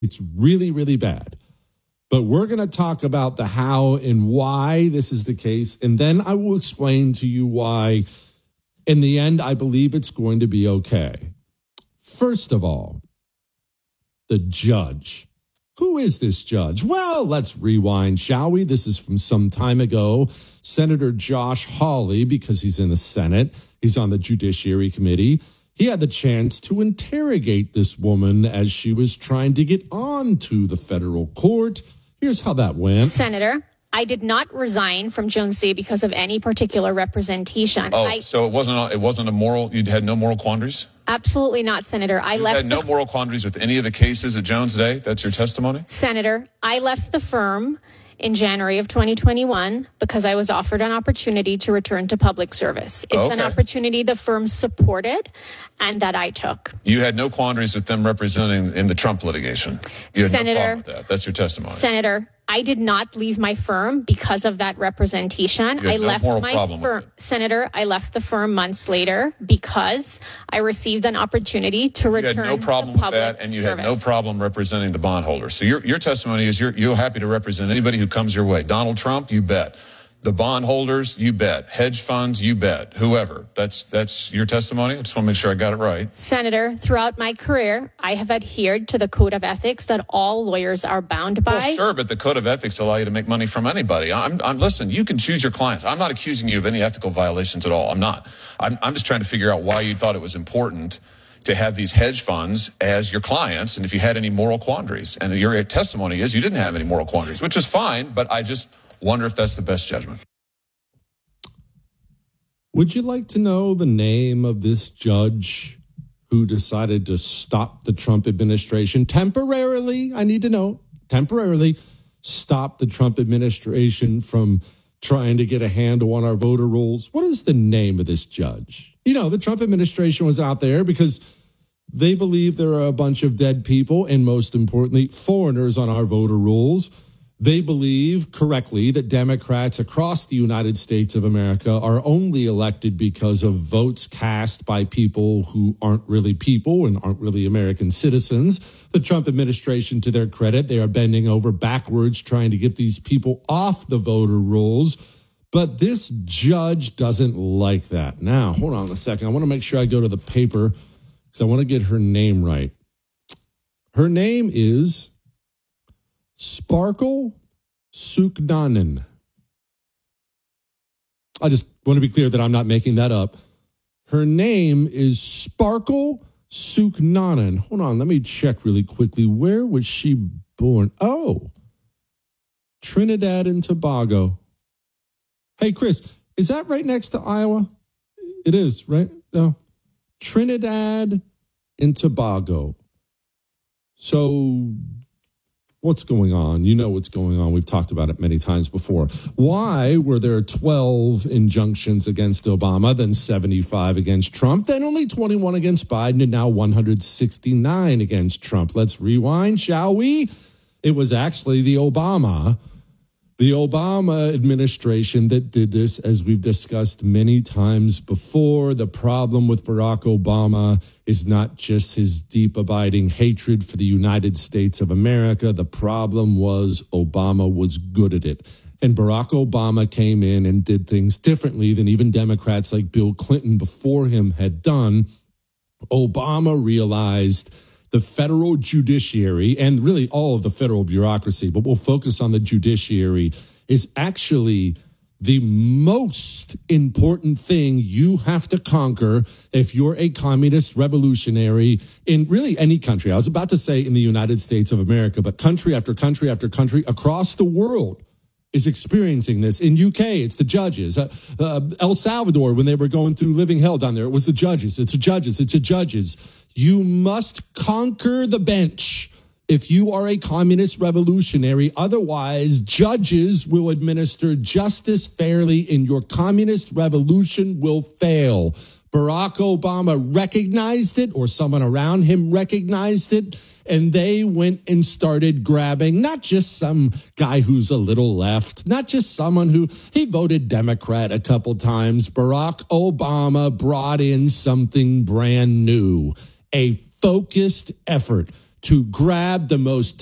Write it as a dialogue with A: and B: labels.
A: It's really, really bad. But we're going to talk about the how and why this is the case. And then I will explain to you why, in the end, I believe it's going to be okay. First of all, the judge. Who is this judge? Well, let's rewind, shall we? This is from some time ago. Senator Josh Hawley, because he's in the Senate, he's on the Judiciary Committee. He had the chance to interrogate this woman as she was trying to get on to the federal court. Here's how that went.
B: Senator, I did not resign from Jones Day because of any particular representation.
C: So it wasn't a moral, you had no moral quandaries?
B: Absolutely not, Senator.
C: You had no moral quandaries with any of the cases at Jones Day? That's your testimony?
B: Senator, I left the firm in January of 2021 because I was offered an opportunity to return to public service. It's an opportunity the firm supported and that I took.
C: You had no quandaries with them representing in the Trump litigation? You had
B: Senator,
C: no problem with that? That's your testimony?
B: Senator, I did not leave my firm because of that representation.
C: I left my firm.
B: Senator, I left the firm months later because I received an opportunity to return to public service.
C: You had no problem with that, and you had no problem representing the bondholders. So your testimony is you're happy to represent anybody who comes your way. Donald Trump, you bet. The bondholders, you bet. Hedge funds, you bet. Whoever. That's your testimony? I just want to make sure I got it right.
B: Senator, throughout my career, I have adhered to the code of ethics that all lawyers are bound by.
C: Well, sure, but the code of ethics allow you to make money from anybody. Listen, you can choose your clients. I'm not accusing you of any ethical violations at all. I'm not. I'm just trying to figure out why you thought it was important to have these hedge funds as your clients, and if you had any moral quandaries. And your testimony is you didn't have any moral quandaries, which is fine, but I just wonder if that's the best judgment.
A: Would you like to know the name of this judge who decided to stop the Trump administration temporarily? I need to know, temporarily stop the Trump administration from trying to get a handle on our voter rolls. What is the name of this judge? You know, the Trump administration was out there because they believe there are a bunch of dead people and, most importantly, foreigners on our voter rolls. They believe correctly that Democrats across the United States of America are only elected because of votes cast by people who aren't really people and aren't really American citizens. The Trump administration, to their credit, they are bending over backwards trying to get these people off the voter rolls. But this judge doesn't like that. Now, hold on a second. I want to make sure I go to the paper because I want to get her name right. Her name is Sparkle Suknanen. I just want to be clear that I'm not making that up. Her name is Sparkle Suknanen. Hold on, let me check really quickly. Where was she born? Oh, Trinidad and Tobago. Hey, Chris, is that right next to Iowa? It is, right? No. Trinidad and Tobago. So what's going on? You know what's going on. We've talked about it many times before. Why were there 12 injunctions against Obama, then 75 against Trump, then only 21 against Biden, and now 169 against Trump? Let's rewind, shall we? It was actually the Obama administration that did this, as we've discussed many times before. The problem with Barack Obama is not just his deep abiding hatred for the United States of America. The problem was Obama was good at it. And Barack Obama came in and did things differently than even Democrats like Bill Clinton before him had done. Obama realized the federal judiciary, and really all of the federal bureaucracy, but we'll focus on the judiciary, is actually the most important thing you have to conquer if you're a communist revolutionary in really any country. I was about to say in the United States of America, but country after country after country across the world is experiencing this. In UK, it's the judges. El Salvador, when they were going through living hell down there, it was the judges. It's the judges. It's the judges. You must conquer the bench if you are a communist revolutionary. Otherwise, judges will administer justice fairly and your communist revolution will fail. Barack Obama recognized it, or someone around him recognized it, and they went and started grabbing not just some guy who's a little left, not just someone who he voted Democrat a couple times. Barack Obama brought in something brand new, a focused effort to grab the most